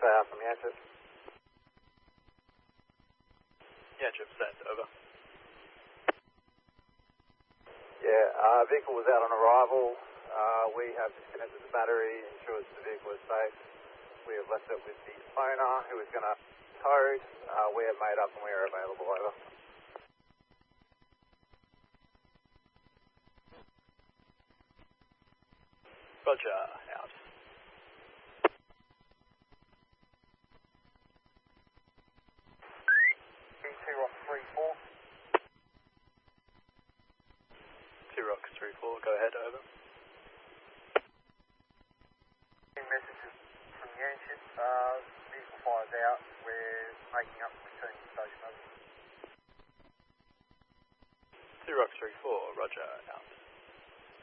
from Yanchep. Yanchep, send, over. Yeah, vehicle was out on arrival. We have disconnected the battery, ensured the vehicle is safe. We have left it with the owner who is going to tow. We have made up and we are available, over. Roger, out. T-Rock 3-4. T-Rock 3-4, go ahead, over. Messages from Yanchep. Vehicle fires out. We're making up returning to station, over. T-Rock 3-4, roger, out.